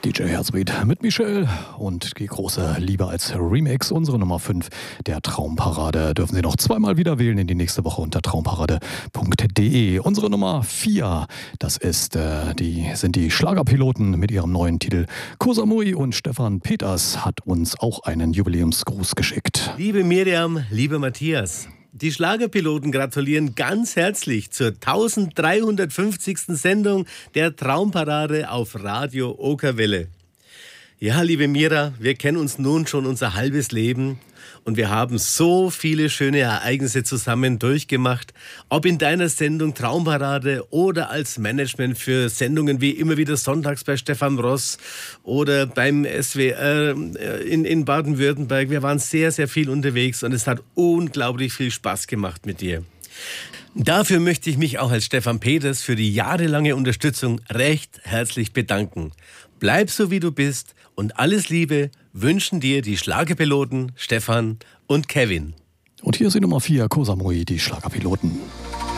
DJ Herzbeat mit Michelle und die große Liebe als Remix. Unsere Nummer 5 der Traumparade dürfen Sie noch zweimal wieder wählen in die nächste Woche unter traumparade.de. Unsere Nummer 4, das sind die Schlagerpiloten mit ihrem neuen Titel. Koh Samui und Stefan Peters hat uns auch einen Jubiläumsgruß geschickt. Liebe Miriam, lieber Matthias, die Schlagerpiloten gratulieren ganz herzlich zur 1350. Sendung der Traumparade auf Radio Okerwelle. Ja, liebe Mira, wir kennen uns nun schon unser halbes Leben und wir haben so viele schöne Ereignisse zusammen durchgemacht. Ob in deiner Sendung Traumparade oder als Management für Sendungen wie immer wieder sonntags bei Stefan Ross oder beim SWR in Baden-Württemberg. Wir waren sehr, sehr viel unterwegs und es hat unglaublich viel Spaß gemacht mit dir. Dafür möchte ich mich auch als Stefan Peters für die jahrelange Unterstützung recht herzlich bedanken. Bleib so, wie du bist und alles Liebe wünschen dir die Schlagerpiloten Stefan und Kevin. Und hier ist die Nummer 4, Koh Samui, die Schlagerpiloten.